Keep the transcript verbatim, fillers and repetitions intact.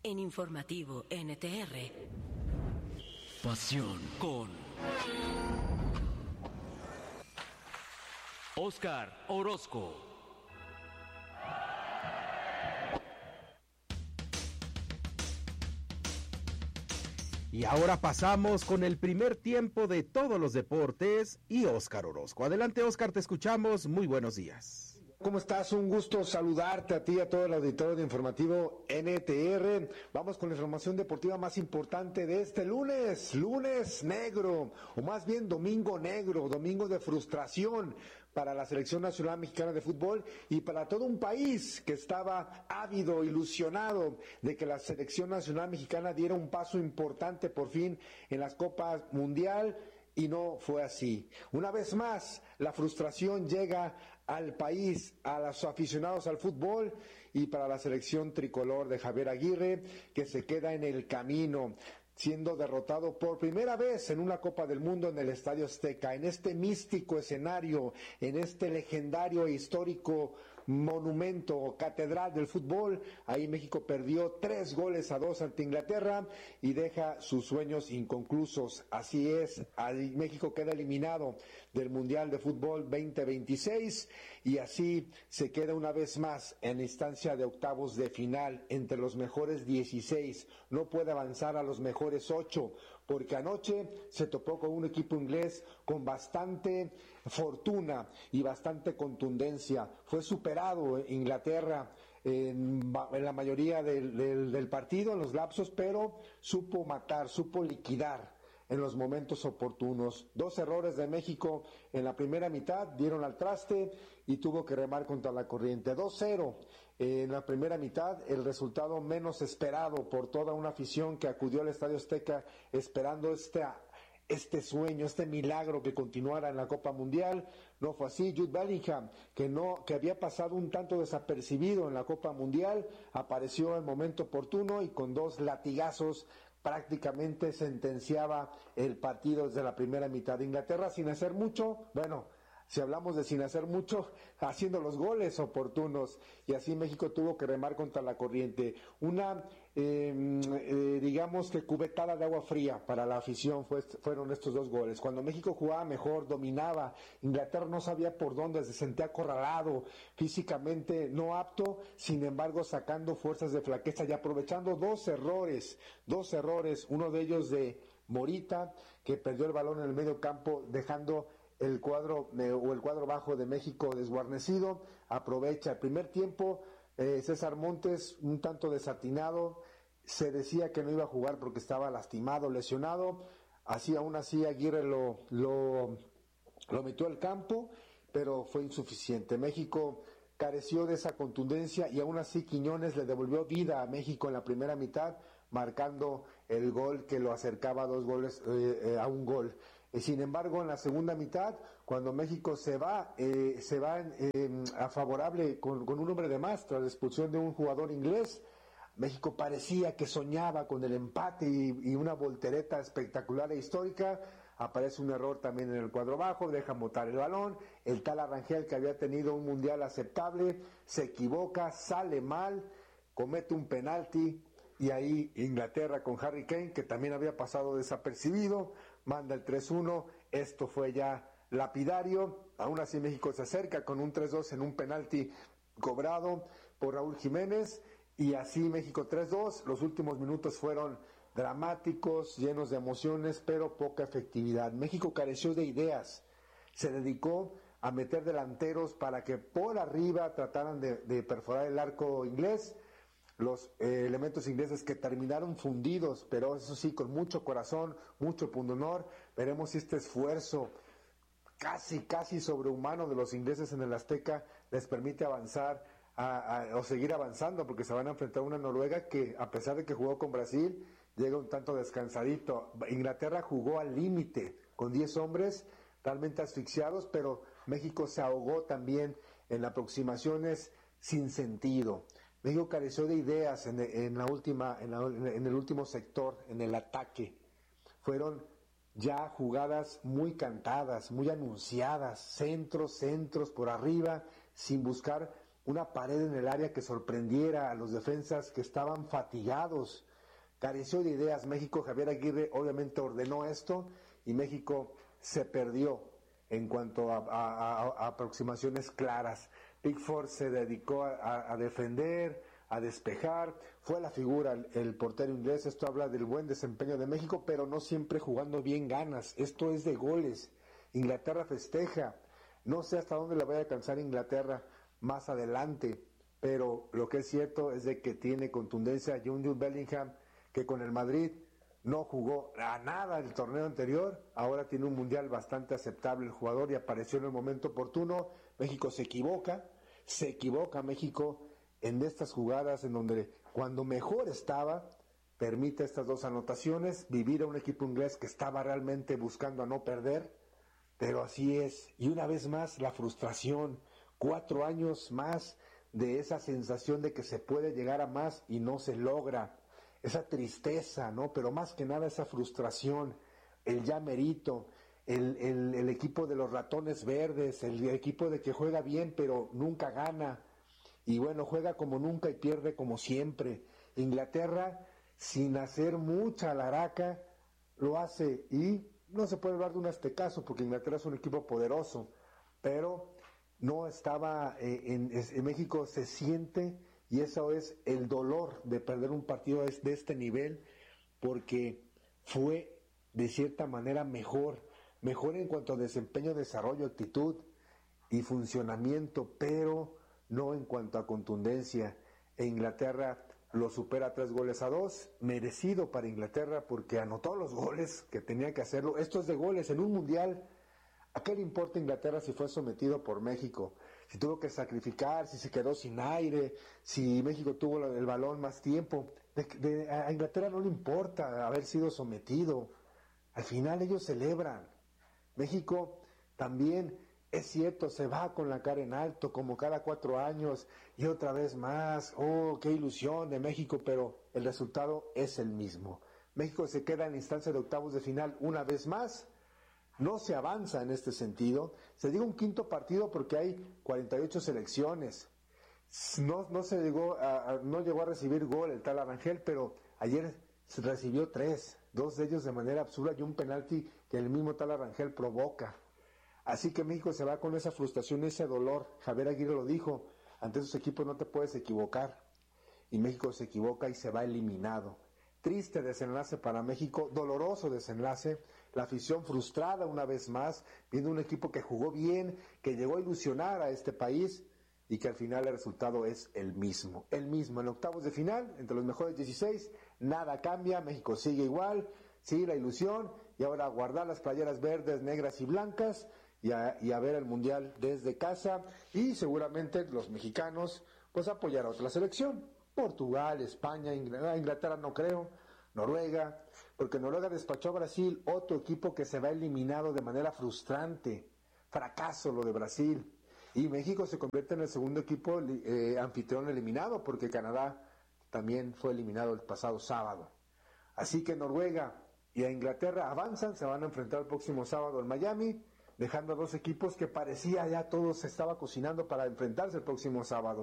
En Informativo N T R. Pasión con Óscar Orozco. Y ahora pasamos con el primer tiempo de todos los deportes y Óscar Orozco. Adelante, Óscar, te escuchamos. Muy buenos días. ¿Cómo estás? Un gusto saludarte a ti y a todo el auditorio de Informativo N T R. Vamos con la información deportiva más importante de este lunes, lunes negro, o más bien domingo negro, domingo de frustración para la Selección Nacional Mexicana de Fútbol y para todo un país que estaba ávido, ilusionado de que la Selección Nacional Mexicana diera un paso importante por fin en las Copas Mundial. Y no fue así. Una vez más, la frustración llega al país, a los aficionados al fútbol y para la selección tricolor de Javier Aguirre, que se queda en el camino, siendo derrotado por primera vez en una Copa del Mundo en el Estadio Azteca, en este místico escenario, en este legendario e histórico monumento, catedral del fútbol. Ahí México perdió tres goles a dos ante Inglaterra y deja sus sueños inconclusos. Así es, ahí México queda eliminado del Mundial de Fútbol veinte veintiséis y así se queda una vez más en instancia de octavos de final entre los mejores dieciséis. No puede avanzar a los mejores ocho, porque anoche se topó con un equipo inglés con bastante fortuna y bastante contundencia. Fue superado Inglaterra en, en la mayoría del, del, del partido, en los lapsos, pero supo matar, supo liquidar en los momentos oportunos. Dos errores de México en la primera mitad dieron al traste y tuvo que remar contra la corriente. dos cero en la primera mitad, el resultado menos esperado por toda una afición que acudió al Estadio Azteca esperando este, este sueño, este milagro que continuara en la Copa Mundial. No fue así. Jude Bellingham, que no, que había pasado un tanto desapercibido en la Copa Mundial, apareció en el momento oportuno y con dos latigazos prácticamente sentenciaba el partido desde la primera mitad. De Inglaterra sin hacer mucho, bueno, si hablamos de sin hacer mucho, haciendo los goles oportunos, y así México tuvo que remar contra la corriente. Una, eh, eh, digamos que cubetada de agua fría para la afición fue, fueron estos dos goles. Cuando México jugaba mejor, dominaba, Inglaterra no sabía por dónde, se sentía acorralado, físicamente no apto, sin embargo sacando fuerzas de flaqueza y aprovechando dos errores, dos errores, uno de ellos de Morita, que perdió el balón en el medio campo, dejando el cuadro eh, o el cuadro bajo de México desguarnecido. Aprovecha el primer tiempo, eh, César Montes un tanto desatinado, se decía que no iba a jugar porque estaba lastimado, lesionado, así aún así Aguirre lo, lo, lo metió al campo, pero fue insuficiente. México careció de esa contundencia y aún así Quiñones le devolvió vida a México en la primera mitad, marcando el gol que lo acercaba a dos goles, eh, eh, a un gol. Eh, sin embargo, en la segunda mitad, cuando México se va, eh, se va eh, a favorable con, con un hombre de más tras la expulsión de un jugador inglés, México parecía que soñaba con el empate y, y una voltereta espectacular e histórica. Aparece un error también en el cuadro bajo, deja botar el balón, el tal Arrangel, que había tenido un mundial aceptable, se equivoca, sale mal, comete un penalti, y ahí Inglaterra con Harry Kane, que también había pasado desapercibido, manda el tres uno. Esto fue ya lapidario. Aún así México se acerca con un tres dos en un penalti cobrado por Raúl Jiménez, y así México tres dos. Los últimos minutos fueron dramáticos, llenos de emociones, pero poca efectividad. México careció de ideas, se dedicó a meter delanteros para que por arriba trataran de, de perforar el arco inglés, los eh, elementos ingleses que terminaron fundidos, pero eso sí, con mucho corazón, mucho pundonor. Veremos si este esfuerzo casi, casi sobrehumano de los ingleses en el Azteca les permite avanzar a, a, o seguir avanzando, porque se van a enfrentar a una Noruega que, a pesar de que jugó con Brasil, llega un tanto descansadito. Inglaterra jugó al límite, con diez hombres realmente asfixiados, pero México se ahogó también en aproximaciones sin sentido. México careció de ideas en, en la última, en, la, en el último sector, en el ataque. Fueron ya jugadas muy cantadas, muy anunciadas, centros, centros por arriba, sin buscar una pared en el área que sorprendiera a los defensas que estaban fatigados. Careció de ideas México. Javier Aguirre obviamente ordenó esto y México se perdió en cuanto a, a, a, a aproximaciones claras. Pickford se dedicó a, a defender, a despejar, fue la figura el, el portero inglés. Esto habla del buen desempeño de México, pero no siempre jugando bien ganas. Esto es de goles. Inglaterra festeja. No sé hasta dónde le vaya a alcanzar Inglaterra más adelante, pero lo que es cierto es de que tiene contundencia Jude Bellingham, que con el Madrid no jugó a nada el torneo anterior, ahora tiene un mundial bastante aceptable el jugador y apareció en el momento oportuno. México se equivoca, se equivoca México en estas jugadas en donde cuando mejor estaba, permite estas dos anotaciones, vivir a un equipo inglés que estaba realmente buscando a no perder, pero así es, y una vez más la frustración, cuatro años más de esa sensación de que se puede llegar a más y no se logra, esa tristeza, ¿no? Pero más que nada esa frustración, el ya merito, el, el, el equipo de los ratones verdes, el equipo de que juega bien pero nunca gana, y bueno, juega como nunca y pierde como siempre. Inglaterra, sin hacer mucha alaraca, lo hace, y no se puede hablar de un aztecaso porque Inglaterra es un equipo poderoso, pero no estaba eh, en, en México se siente, y eso es el dolor de perder un partido de este nivel, porque fue de cierta manera mejor, mejor en cuanto a desempeño, desarrollo, actitud y funcionamiento, pero no en cuanto a contundencia. E Inglaterra lo supera tres goles a dos, merecido para Inglaterra porque anotó los goles que tenía que hacerlo. Esto es de goles en un mundial. ¿A qué le importa Inglaterra si fue sometido por México? Si tuvo que sacrificar, si se quedó sin aire, si México tuvo el balón más tiempo. De, de, a Inglaterra no le importa haber sido sometido. Al final ellos celebran. México también, es cierto, se va con la cara en alto como cada cuatro años y otra vez más. Oh, qué ilusión de México, pero el resultado es el mismo. México se queda en la instancia de octavos de final una vez más. No se avanza en este sentido. Se diga un quinto partido porque hay cuarenta y ocho selecciones. No, no se llegó a, a, no llegó a recibir gol el tal Arangel, pero ayer se recibió tres, dos de ellos de manera absurda y un penalti que el mismo tal Arangel provoca. Así que México se va con esa frustración, ese dolor. Javier Aguirre lo dijo, ante esos equipos no te puedes equivocar. Y México se equivoca y se va eliminado. Triste desenlace para México, doloroso desenlace, la afición frustrada una vez más, viendo un equipo que jugó bien, que llegó a ilusionar a este país y que al final el resultado es el mismo. El mismo, en octavos de final, entre los mejores dieciséis, nada cambia, México sigue igual, sigue la ilusión y ahora a guardar las playeras verdes, negras y blancas y a, y a ver el Mundial desde casa y seguramente los mexicanos pues apoyar a otra selección. Portugal, España, Inglaterra no creo, Noruega, porque Noruega despachó a Brasil, otro equipo que se va eliminado de manera frustrante, fracaso lo de Brasil, y México se convierte en el segundo equipo eh, anfitrión eliminado, porque Canadá también fue eliminado el pasado sábado. Así que Noruega y a Inglaterra avanzan, se van a enfrentar el próximo sábado en Miami, dejando a dos equipos que parecía ya todo se estaba cocinando para enfrentarse el próximo sábado.